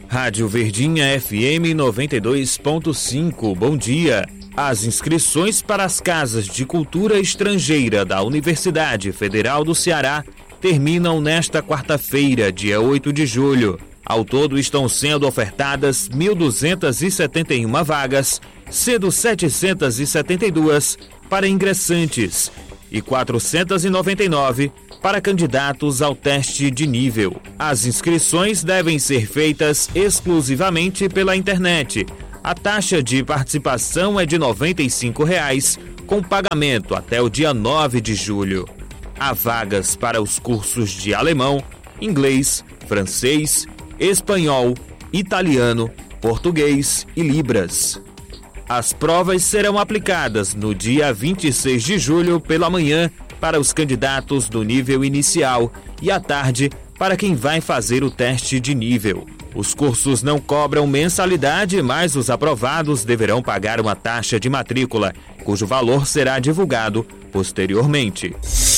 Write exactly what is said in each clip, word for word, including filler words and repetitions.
Rádio Verdinha F M noventa e dois ponto cinco, bom dia. As inscrições para as Casas de Cultura Estrangeira da Universidade Federal do Ceará terminam nesta quarta-feira, dia oito de julho. Ao todo estão sendo ofertadas mil duzentas e setenta e uma vagas, sendo setecentas e setenta e duas para ingressantes e quatrocentas e noventa e nove para candidatos ao teste de nível. As inscrições devem ser feitas exclusivamente pela internet. A taxa de participação é de noventa e cinco reais, com pagamento até o dia nove de julho. Há vagas para os cursos de alemão, inglês, francês, espanhol, italiano, português e libras. As provas serão aplicadas no dia vinte e seis de julho pela manhã para os candidatos do nível inicial e à tarde para quem vai fazer o teste de nível. Os cursos não cobram mensalidade, mas os aprovados deverão pagar uma taxa de matrícula, cujo valor será divulgado posteriormente.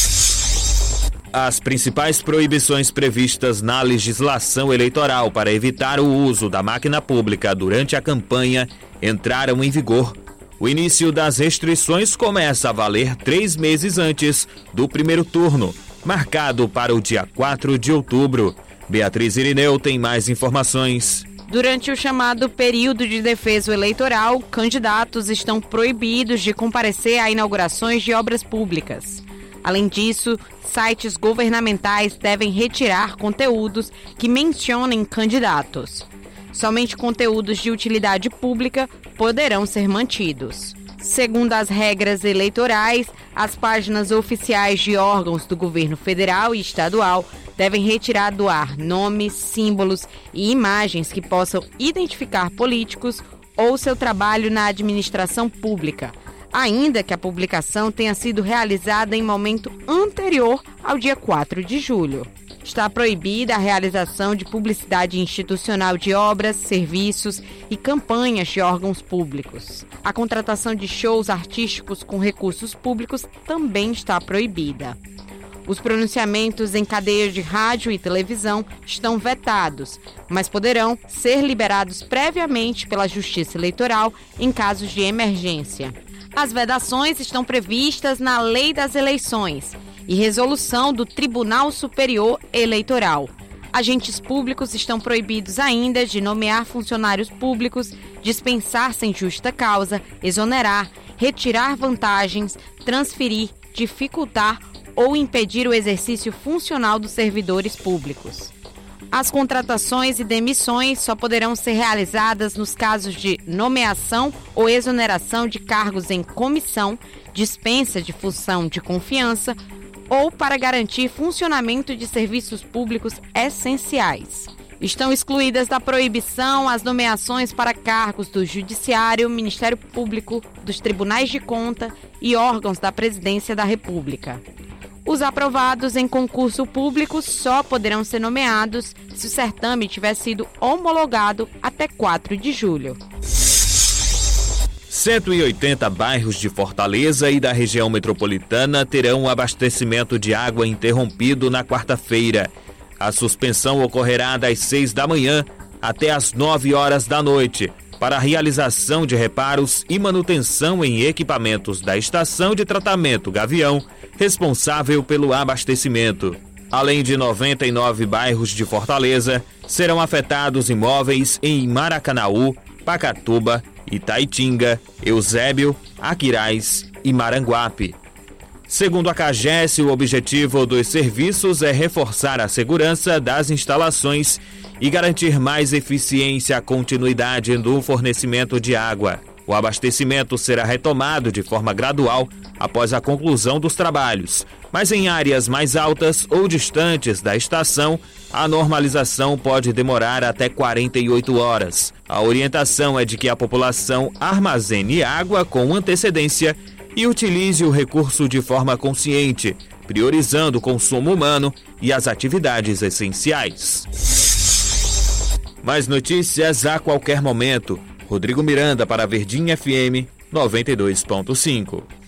As principais proibições previstas na legislação eleitoral para evitar o uso da máquina pública durante a campanha entraram em vigor. O início das restrições começa a valer três meses antes do primeiro turno, marcado para o dia quatro de outubro. Beatriz Irineu tem mais informações. Durante o chamado período de defeso eleitoral, candidatos estão proibidos de comparecer a inaugurações de obras públicas. Além disso, sites governamentais devem retirar conteúdos que mencionem candidatos. Somente conteúdos de utilidade pública poderão ser mantidos. Segundo as regras eleitorais, as páginas oficiais de órgãos do governo federal e estadual devem retirar do ar nomes, símbolos e imagens que possam identificar políticos ou seu trabalho na administração pública, ainda que a publicação tenha sido realizada em momento anterior ao dia quatro de julho. Está proibida a realização de publicidade institucional de obras, serviços e campanhas de órgãos públicos. A contratação de shows artísticos com recursos públicos também está proibida. Os pronunciamentos em cadeias de rádio e televisão estão vetados, mas poderão ser liberados previamente pela Justiça Eleitoral em casos de emergência. As vedações estão previstas na Lei das Eleições e resolução do Tribunal Superior Eleitoral. Agentes públicos estão proibidos ainda de nomear funcionários públicos, dispensar sem justa causa, exonerar, retirar vantagens, transferir, dificultar ou impedir o exercício funcional dos servidores públicos. As contratações e demissões só poderão ser realizadas nos casos de nomeação ou exoneração de cargos em comissão, dispensa de função de confiança ou para garantir funcionamento de serviços públicos essenciais. Estão excluídas da proibição as nomeações para cargos do Judiciário, Ministério Público, dos Tribunais de Conta e órgãos da Presidência da República. Os aprovados em concurso público só poderão ser nomeados se o certame tiver sido homologado até quatro de julho. cento e oitenta bairros de Fortaleza e da região metropolitana terão o abastecimento de água interrompido na quarta-feira. A suspensão ocorrerá das seis da manhã até as nove horas da noite, para a realização de reparos e manutenção em equipamentos da estação de tratamento Gavião, responsável pelo abastecimento. Além de noventa e nove bairros de Fortaleza, serão afetados imóveis em Maracanaú, Pacatuba, Itaitinga, Eusébio, Aquiraz e Maranguape. Segundo a CAGES, o objetivo dos serviços é reforçar a segurança das instalações e garantir mais eficiência e continuidade no fornecimento de água. O abastecimento será retomado de forma gradual após a conclusão dos trabalhos, mas em áreas mais altas ou distantes da estação, a normalização pode demorar até quarenta e oito horas. A orientação é de que a população armazene água com antecedência e utilize o recurso de forma consciente, priorizando o consumo humano e as atividades essenciais. Mais notícias a qualquer momento. Rodrigo Miranda para Verdinha F M noventa e dois ponto cinco.